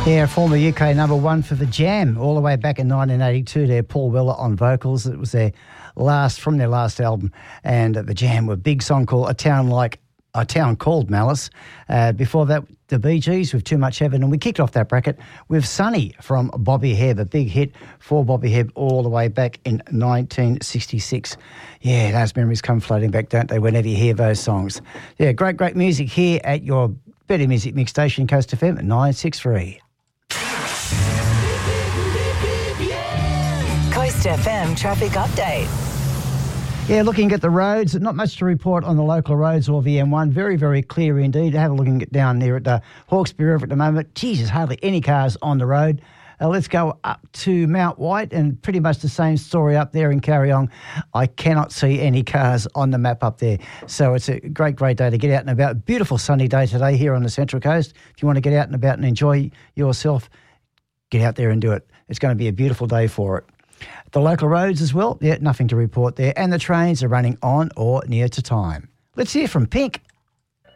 Yeah, former UK number one for The Jam, all the way back in 1982 there, Paul Weller on vocals. It was their last album, and The Jam were a big song called A Town Called Malice. Before that, the Bee Gees with Too Much Heaven, and we kicked off that bracket with Sunny from Bobby Hebb, a big hit for Bobby Hebb all the way back in 1966. Yeah, those memories come floating back, don't they, whenever you hear those songs. Yeah, great music here at your Better Music Mix station, Coast FM at 963. Coast FM traffic update. Yeah, looking at the roads, not much to report on the local roads or the M1. Very, very clear indeed. Have a look down there at Hawkesbury River at the moment. Jesus, hardly any cars on the road. Let's go up to Mount White, and pretty much the same story up there in Carryong. I cannot see any cars on the map up there. So it's a great day to get out and about. Beautiful sunny day today here on the Central Coast. If you want to get out and about and enjoy yourself, get out there and do it. It's going to be a beautiful day for it. The local roads as well, yeah, nothing to report there. And the trains are running on or near to time. Let's hear from Pink.